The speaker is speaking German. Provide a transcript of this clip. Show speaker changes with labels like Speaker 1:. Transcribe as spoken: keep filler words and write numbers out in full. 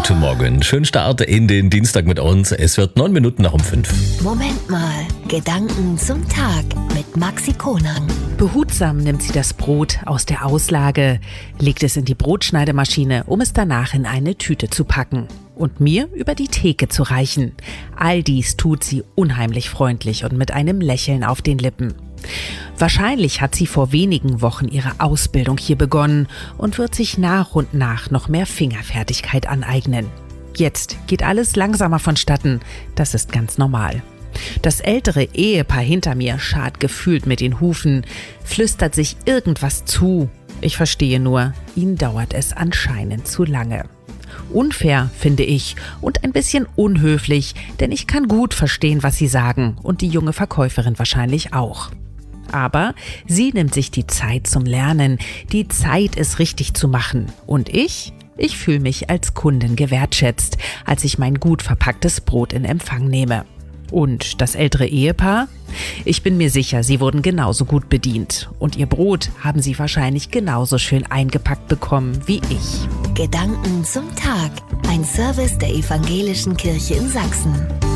Speaker 1: Guten Morgen, schönen Start in den Dienstag mit uns. Es wird neun Minuten nach um fünf.
Speaker 2: Moment mal, Gedanken zum Tag mit Maxi Konang.
Speaker 3: Behutsam nimmt sie das Brot aus der Auslage, legt es in die Brotschneidemaschine, um es danach in eine Tüte zu packen und mir über die Theke zu reichen. All dies tut sie unheimlich freundlich und mit einem Lächeln auf den Lippen. Wahrscheinlich hat sie vor wenigen Wochen ihre Ausbildung hier begonnen und wird sich nach und nach noch mehr Fingerfertigkeit aneignen. Jetzt geht alles langsamer vonstatten, das ist ganz normal. Das ältere Ehepaar hinter mir scharrt gefühlt mit den Hufen, flüstert sich irgendwas zu. Ich verstehe nur, ihnen dauert es anscheinend zu lange. Unfair, finde ich, und ein bisschen unhöflich, denn ich kann gut verstehen, was sie sagen und die junge Verkäuferin wahrscheinlich auch. Aber sie nimmt sich die Zeit zum Lernen, die Zeit, es richtig zu machen. Und ich? Ich fühle mich als Kundin gewertschätzt, als ich mein gut verpacktes Brot in Empfang nehme. Und das ältere Ehepaar? Ich bin mir sicher, sie wurden genauso gut bedient. Und ihr Brot haben sie wahrscheinlich genauso schön eingepackt bekommen wie ich.
Speaker 2: Gedanken zum Tag. Ein Service der Evangelischen Kirche in Sachsen.